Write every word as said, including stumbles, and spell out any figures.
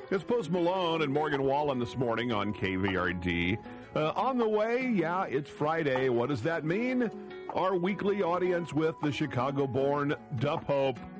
It's Post Malone and Morgan Wallen this morning on K V R D. Uh, on the way, yeah, it's Friday. What does that mean? Our weekly audience with the Chicago-born Da Pope.